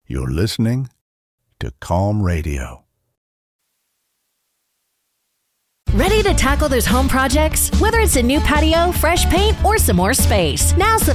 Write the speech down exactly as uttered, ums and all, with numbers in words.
You're listening to Calm Radio. Ready to tackle those home projects? Whether it's a new patio, fresh paint, or some more space, now's the